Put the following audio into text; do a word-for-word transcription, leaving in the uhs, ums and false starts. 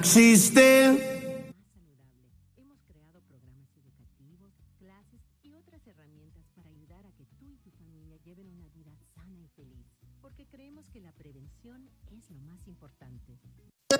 existe. Más saludable. Hemos creado programas educativos, clases y otras herramientas para ayudar a que tú y tu familia lleven una vida sana y feliz, porque creemos que la prevención es lo más importante.